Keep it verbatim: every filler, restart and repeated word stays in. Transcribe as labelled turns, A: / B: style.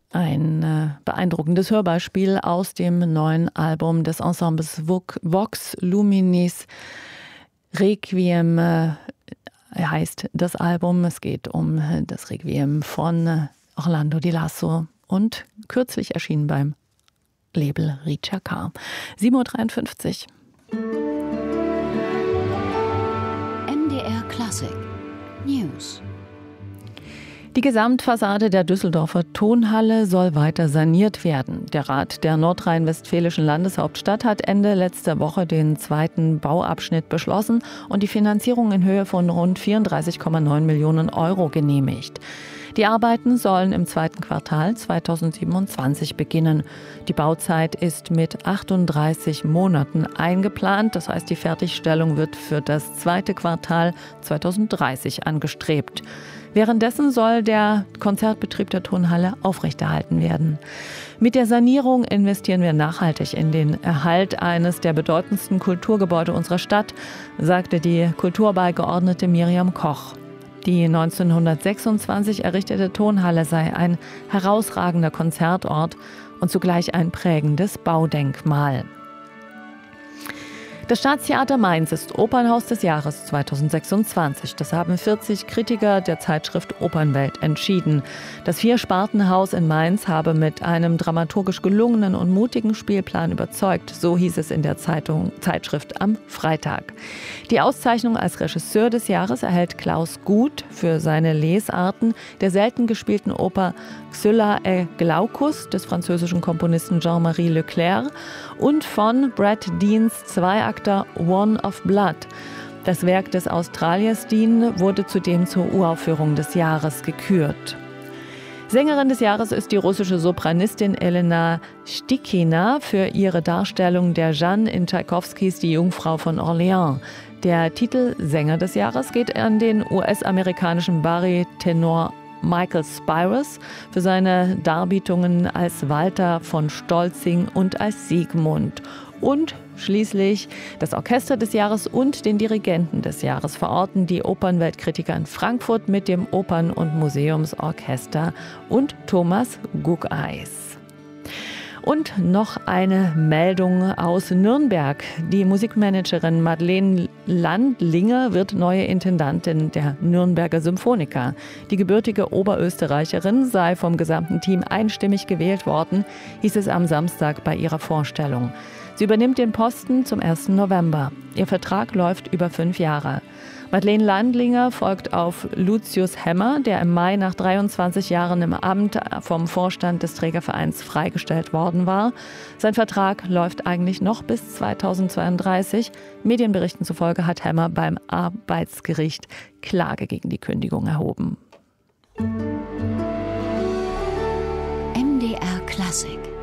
A: Ein äh, beeindruckendes Hörbeispiel aus dem neuen Album des Ensembles Vox Luminis. Requiem äh, heißt das Album. Es geht um das Requiem von äh, Orlando Di Lasso und kürzlich erschienen beim Label Ricercar. sieben Uhr dreiundfünfzig.
B: M D R Klassik News.
A: Die Gesamtfassade der Düsseldorfer Tonhalle soll weiter saniert werden. Der Rat der nordrhein-westfälischen Landeshauptstadt hat Ende letzter Woche den zweiten Bauabschnitt beschlossen und die Finanzierung in Höhe von rund vierunddreißig Komma neun Millionen Euro genehmigt. Die Arbeiten sollen im zweiten Quartal zweitausendsiebenundzwanzig beginnen. Die Bauzeit ist mit achtunddreißig Monaten eingeplant. Das heißt, die Fertigstellung wird für das zweite Quartal zweitausenddreißig angestrebt. Währenddessen soll der Konzertbetrieb der Tonhalle aufrechterhalten werden. Mit der Sanierung investieren wir nachhaltig in den Erhalt eines der bedeutendsten Kulturgebäude unserer Stadt, sagte die Kulturbeigeordnete Miriam Koch. Die neunzehnhundertsechsundzwanzig errichtete Tonhalle sei ein herausragender Konzertort und zugleich ein prägendes Baudenkmal. Das Staatstheater Mainz ist Opernhaus des Jahres zweitausendsechsundzwanzig. Das haben vierzig Kritiker der Zeitschrift Opernwelt entschieden. Das Vier-Sparten-Haus in Mainz habe mit einem dramaturgisch gelungenen und mutigen Spielplan überzeugt, so hieß es in der Zeitung, Zeitschrift am Freitag. Die Auszeichnung als Regisseur des Jahres erhält Klaus Guth für seine Lesarten der selten gespielten Oper Scylla et Glaucus des französischen Komponisten Jean-Marie Leclerc und von Brad Deans Zweiakter One of Blood. Das Werk des Australiers Dean wurde zudem zur Uraufführung des Jahres gekürt. Sängerin des Jahres ist die russische Sopranistin Elena Stikhina für ihre Darstellung der Jeanne in Tschaikowskis Die Jungfrau von Orleans. Der Titel Sänger des Jahres geht an den U S-amerikanischen Baritonor Michael Spyros für seine Darbietungen als Walter von Stolzing und als Siegmund. Und schließlich das Orchester des Jahres und den Dirigenten des Jahres verorten die Opernweltkritiker in Frankfurt mit dem Opern- und Museumsorchester und Thomas Guckeis. Und noch eine Meldung aus Nürnberg. Die Musikmanagerin Madeleine Landlinger wird neue Intendantin der Nürnberger Symphoniker. Die gebürtige Oberösterreicherin sei vom gesamten Team einstimmig gewählt worden, hieß es am Samstag bei ihrer Vorstellung. Sie übernimmt den Posten zum ersten November. Ihr Vertrag läuft über fünf Jahre. Madeleine Landlinger folgt auf Lucius Hemmer, der im Mai nach dreiundzwanzig Jahren im Amt vom Vorstand des Trägervereins freigestellt worden war. Sein Vertrag läuft eigentlich noch bis zweitausendzweiunddreißig. Medienberichten zufolge hat Hemmer beim Arbeitsgericht Klage gegen die Kündigung erhoben.
B: M D R Klassik